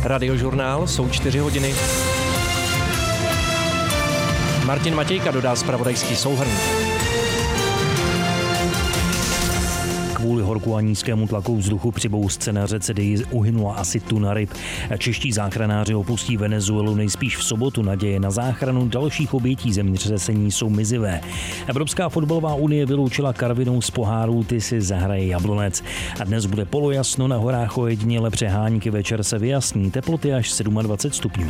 Radiožurnál, jsou 4 hodiny. Martin Matějka dodá zpravodajský souhrn. Kvůli horku a nízkému tlaku vzduchu při bouřce na řece Dyji uhynula asi tuna ryb. Čeští záchranáři opustí Venezuelu nejspíš v sobotu. Naděje na záchranu dalších obětí zemětřesení jsou mizivé. Evropská fotbalová unie vyloučila Karvinou z pohárů, ty si zahraje Jablonec. A dnes bude polojasno, na horách ojediněle přehánky, večer se vyjasní, teploty až 27 stupňů.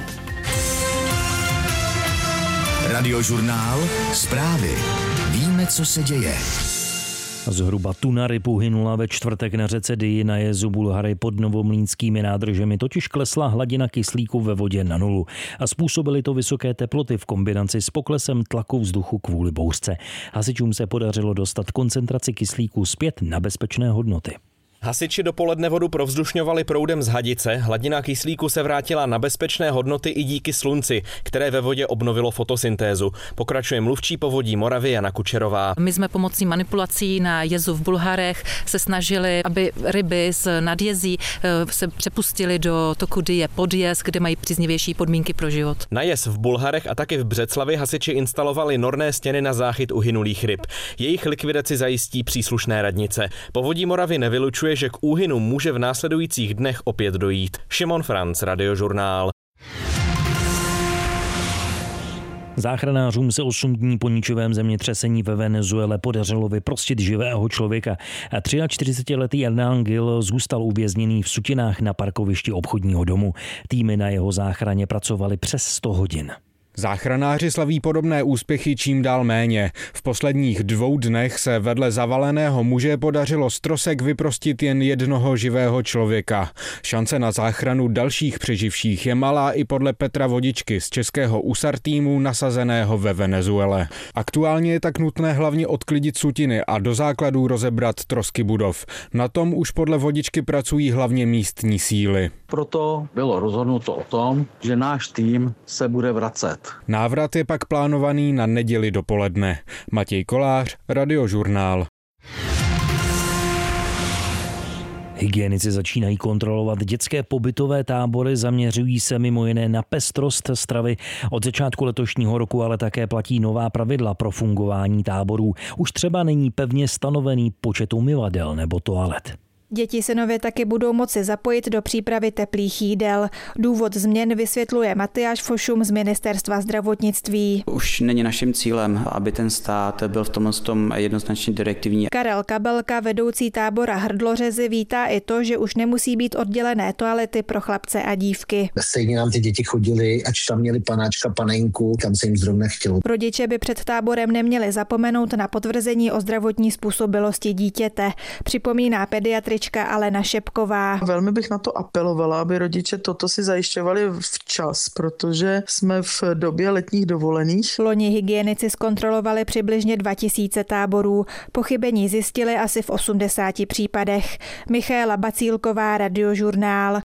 Radiožurnál, zprávy. Víme, co se děje. Zhruba tuna ryb uhynula ve čtvrtek na řece Dyji na jezu Bulhary pod novomlýnskými nádržemi, totiž klesla hladina kyslíku ve vodě na nulu a způsobily to vysoké teploty v kombinaci s poklesem tlaku vzduchu kvůli bouřce. Hasičům se podařilo dostat koncentraci kyslíku zpět na bezpečné hodnoty. Hasiči dopoledne vodu provzdušňovali proudem z Hadice, hladina kyslíku se vrátila na bezpečné hodnoty i díky slunci, které ve vodě obnovilo fotosyntézu. Pokračuje mluvčí Povodí Moravy Jana Kučerová. My jsme pomocí manipulací na jezu v Bulharech se snažili, aby ryby z nadjezí se přepustily do toku Dyje pod jez, kde mají příznivější podmínky pro život. Na jez v Bulharech a taky v Břeclavi hasiči instalovali norné stěny na záchyt uhynulých ryb. Jejich likvidaci zajistí příslušné radnice. Povodí Moravy nevylučuje, že k úhynu může v následujících dnech opět dojít. Šimon Franc, Radiožurnál. Záchranářům se 8 dní po ničivém zemětřesení ve Venezuele podařilo vyprostit živého člověka. 43letý Hernán Gil zůstal uvězněný v sutinách na parkovišti obchodního domu. Týmy na jeho záchraně pracovaly přes 100 hodin. Záchranáři slaví podobné úspěchy čím dál méně. V posledních 2 dnech se vedle zavaleného muže podařilo z trosek vyprostit jen jednoho živého člověka. Šance na záchranu dalších přeživších je malá i podle Petra Vodičky z českého USAR týmu nasazeného ve Venezuele. Aktuálně je tak nutné hlavně odklidit sutiny a do základů rozebrat trosky budov. Na tom už podle Vodičky pracují hlavně místní síly. Proto bylo rozhodnuto o tom, že náš tým se bude vracet. Návrat je pak plánovaný na neděli dopoledne. Matěj Kolář, Radiožurnál. Hygienici začínají kontrolovat dětské pobytové tábory, zaměřují se mimo jiné na pestrost stravy. Od začátku letošního roku ale také platí nová pravidla pro fungování táborů. Už třeba není pevně stanovený počet umyvadel nebo toalet. Děti se nově taky budou moci zapojit do přípravy teplých jídel. Důvod změn vysvětluje Matyáš Fošum z Ministerstva zdravotnictví. Už není naším cílem, aby ten stát byl v tom jednoznačně direktivní. Karel Kabelka, vedoucí tábora Hrdlořezy, vítá i to, že už nemusí být oddělené toalety pro chlapce a dívky. Stejně nám ty děti chodily, ať tam měli panáčka, panenku, kam se jim zrovna chtělo. Rodiče by před táborem neměli zapomenout na potvrzení o zdravotní způsobilosti dítěte, připomíná pediatrička Alena Šepková. Velmi bych na to apelovala, aby rodiče toto si zajišťovali včas, protože jsme v době letních dovolených. Loni hygienici zkontrolovali přibližně 2000 táborů. Pochybení zjistili asi v 80 případech. Michaela Bacílková, Radiožurnál.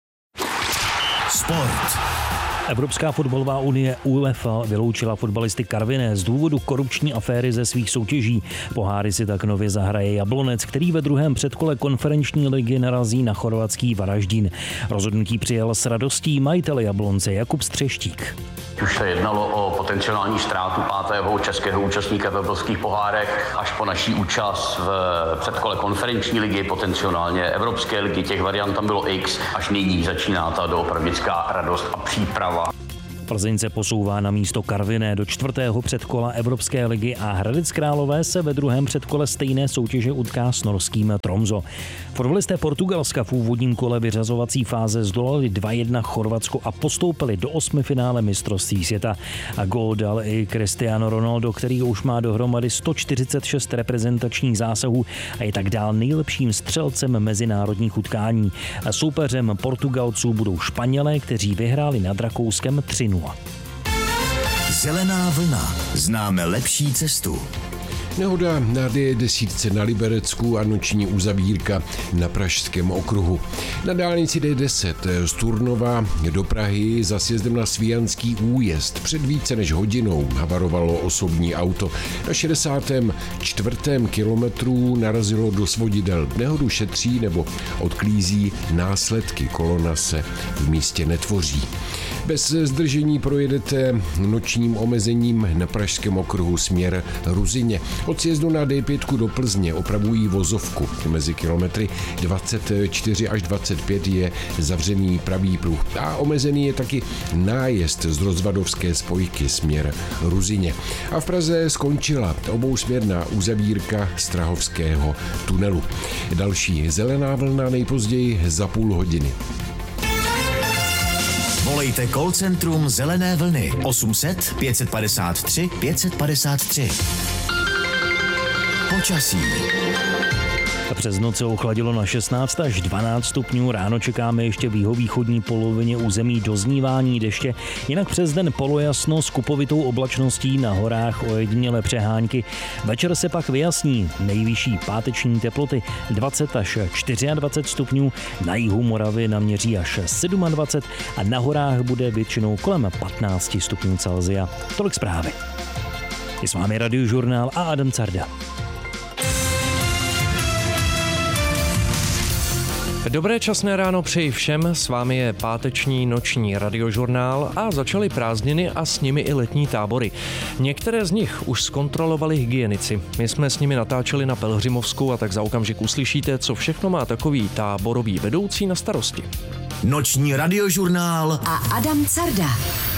Sport. Evropská fotbalová unie UEFA vyloučila fotbalisty Karviné z důvodu korupční aféry ze svých soutěží. Poháry si tak nově zahraje Jablonec, který ve druhém předkole konferenční ligy narazí na chorvatský Varaždín. Rozhodnutí přijal s radostí majitel Jablonce Jakub Střeštík. Už se jednalo o potenciální ztrátu 5. českého účastníka v evropských pohárech až po naší účast v předkole konferenční ligy, potenciálně evropské ligy. Těch variant tam bylo X, až nyní začíná ta doopravdická radost a příprava. Plzeň se posouvá na místo Karviné do 4. předkola Evropské ligy a Hradec Králové se ve druhém předkole stejné soutěže utká s norským Tromso. Fotbalisté Portugalska v úvodním kole vyřazovací fáze zdolali 2-1 Chorvatsko a postoupili do 8. finále mistrovství světa. A gól dal i Cristiano Ronaldo, který už má dohromady 146 reprezentačních zásahů a je tak dál nejlepším střelcem mezinárodních utkání. A soupeřem Portugalců budou Španělé, kteří vyhráli nad Rakouskem 3-0. Zelená vlna. Známe lepší cestu. Nehoda na D10 na Liberecku a noční uzavírka na Pražském okruhu. Na dálnici D10 z Turnova do Prahy za sjezdem na Svíjanský újezd před více než hodinou havarovalo osobní auto. Na 64. kilometru narazilo do svodidel. Nehodu šetří nebo odklízí následky. Kolona se v místě netvoří. Bez zdržení projedete nočním omezením na Pražském okruhu směr Ruzyně. Od sjezdu na D5 do Plzně opravují vozovku. Mezi kilometry 24 až 25 je zavřený pravý pruh. A omezený je taky nájezd z rozvadovské spojky směr Ruzyně. A v Praze skončila obousměrná uzavírka Strahovského tunelu. Další zelená vlna nejpozději za půl hodiny. Volejte call centrum Zelené vlny 800 553 553. Počasí. Přes noc se ochladilo na 16 až 12 stupňů, ráno čekáme ještě v jihovýchodní polovině území doznívání deště, jinak přes den polojasno s kupovitou oblačností, na horách ojedinělé přehánky. Večer se pak vyjasní, nejvyšší páteční teploty 20 až 24 stupňů, na jihu Moravy naměří až 27 a na horách bude většinou kolem 15 stupňů Celsia. Tolik zprávy. Je s vámi Radiožurnál a Adam Carda. Dobré časné ráno přeji všem, s vámi je páteční noční Radiožurnál a začaly prázdniny a s nimi i letní tábory. Některé z nich už zkontrolovali hygienici. My jsme s nimi natáčeli na Pelhřimovsku a tak za okamžik uslyšíte, co všechno má takový táborový vedoucí na starosti. Noční Radiožurnál a Adam Carda.